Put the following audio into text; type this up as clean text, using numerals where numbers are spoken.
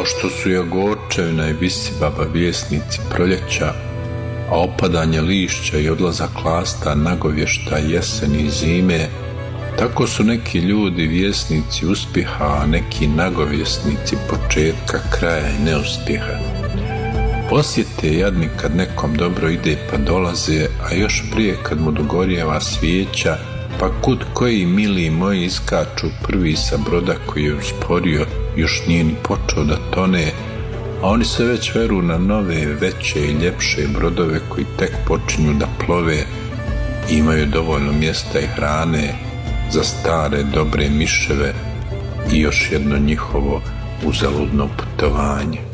što su Jagorčevina i Visibaba vjesnici proljeća, a opadanje lišća i odlazak lasta nagovješta jeseni i zime, tako su neki ljudi vjesnici uspjeha, a neki nagovjesnici početka, kraja i neuspjeha. Posjete jadni kad nekom dobro ide pa dolaze, a još prije kad mu dogorjeva svijeća, pa kud koji mili moji iskaču prvi sa broda koji je usporio, još nije ni počeo da tone, a oni se već veru na nove, veće i ljepše brodove koji tek počinju da plove i imaju dovoljno mjesta i hrane za stare dobre miševe i još jedno njihovo uzaludno putovanje.